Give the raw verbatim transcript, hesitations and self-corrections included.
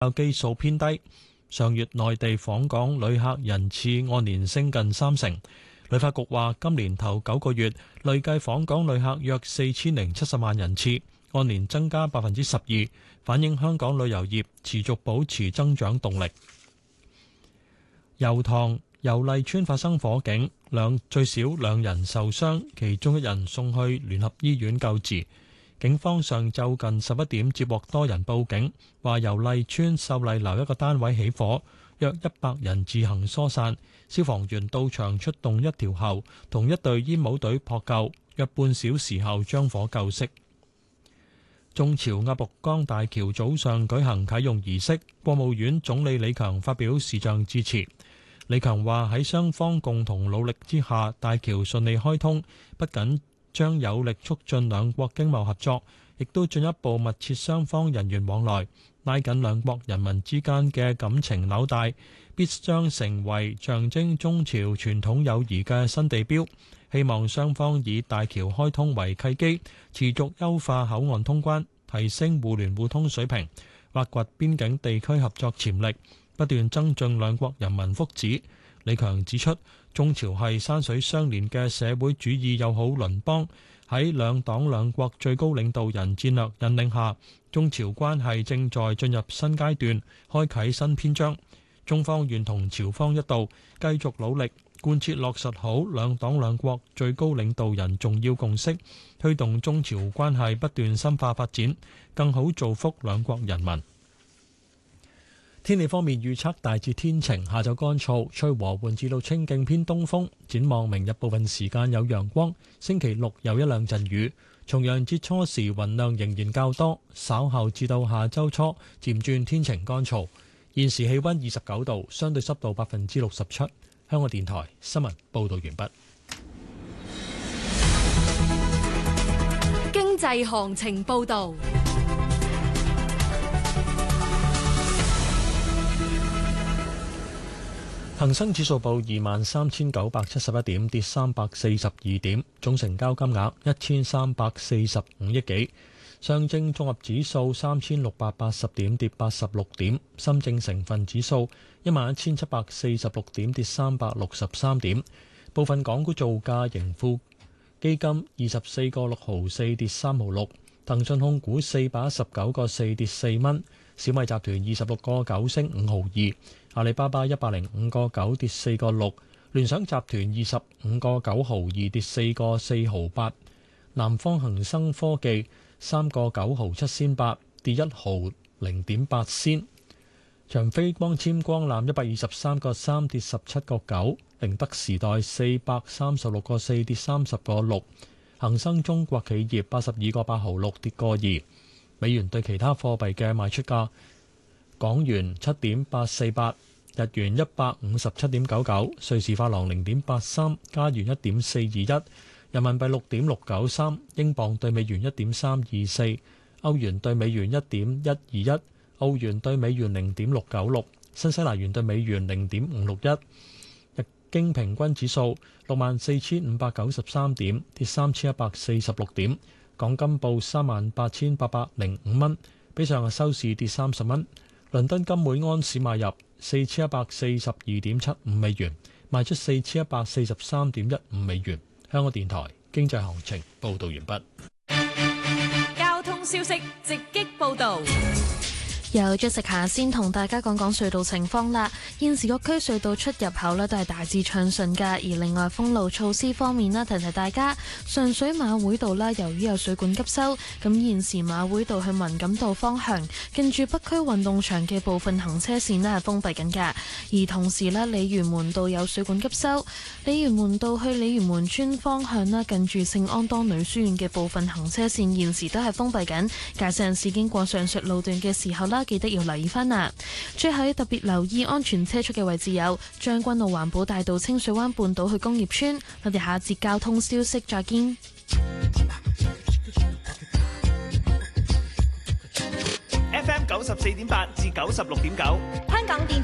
基數偏低。上月內地訪港旅客人次按年升近三成。旅發局話，今年頭九個月累計訪港旅客約四千零七十萬人次，按年增加百分之十二，反映香港旅遊業持續保持增長動力。油塘油麗邨發生火警，兩最少兩人受傷，其中一人送去聯合醫院救治。警方上晝近十一點接獲多人報警，話油麗邨秀麗樓一個單位起火，約一百人自行疏散。消防員到場出動一條喉同一隊煙霧隊撲救，約半小時後將火救熄。中朝鴨綠江大橋早上舉行啟用儀式，國務院總理李強發表視像致辭。李強話，喺雙方共同努力之下，大橋順利開通，不僅將有力促進兩國經貿合作，亦都進一步密切雙方人員往來，拉緊兩國人民之間嘅感情紐帶，必將成為象徵中朝傳統友誼嘅新地標。希望雙方以大橋開通為契機，持續優化口岸通關，提升互聯互通水平，挖掘邊境地區合作潛力，不斷增進兩國人民福祉。李強指出，中朝係山水相連嘅社會主義友好鄰邦，喺兩黨兩國最高領導人戰略引領下，中朝關係正在進入新階段，開啟新篇章。中方願同朝方一道，繼續努力，貫徹落實好兩黨兩國最高領導人重要共識，推動中朝關係不斷深化發展，更好造福兩國人民。天氣方面預測大致天晴，下晝乾燥，吹和緩至到清勁偏東風。展望明日部分時間有陽光，星期六有一兩陣雨。重陽節初時雲量仍然較多，稍後至到下周初漸轉天晴乾燥。現時氣溫二十九度，相對濕度百分之六十七。香港電台新聞報道完畢。 經濟行情報道。 恒生指數報二萬三千九百七十一點，跌三百四十二點，總成交金額一千三百四十五億幾。上證綜合指數三千六百八十點，跌八十六點。深證成分指數一萬一千七百四十六點，跌三百六十三點。部分港股造價，盈富基金二十四個六毫四，跌三毫六。騰訊控股四百一十九個四，跌四蚊。小米集團二十六個九，升五毫二。阿里巴巴一百零五個九，跌四個六。聯想集團二十五個九毫二，跌四個四毫八。南方恒生科技三個九毫七仙八，跌一毫零點八仙。長飛光纖光纜一百二十三個三，跌十七個九。寧德時代四百三十六個四，跌三十個六。恒生中國企業八十二個八毫六，跌個二。美元對其他貨幣嘅賣出價：港元七點八四八，日元一百五十七點九九，瑞士法郎零點八三，加元一點四二一，人民幣六點六九三，英鎊對美元一點三二四，歐元對美元一點一二一，澳元對美元零點六九六，新西蘭元對美元零點五六一。日經平均指數六萬四千五百九十三點，跌三千一百四十六點。港金報三萬八千八百零五蚊，比上日收市跌三十蚊。倫敦金每安士買入四千一百四十二點七五美元，賣出四千一百四十三點一五美元。香港電台經濟行情報道完畢。 交通消息直擊報道。 有咗食下先同大家講講隧道情況啦。現時各區隧道出入口呢都係大致暢順㗎。而另外封路措施方面呢，提提大家，上水馬會道啦，由於有水管急修，咁現時馬會道去文錦道方向近住北區運動場嘅部分行車線呢係封閉緊㗎。而同時呢，鯉魚門道有水管急修，鯉魚門道去鯉魚門村方向呢，近住聖安多女書院嘅部分行車線現時都係封閉緊。駕駛人士經過上述路段嘅時候啦，記得要留意翻啦。最後要特別留意安全車速嘅位置有將軍澳環保大道、清水灣半島去工業村。我哋下一節交通消息再見。 F M 九十四點八至九十六點九， 香港電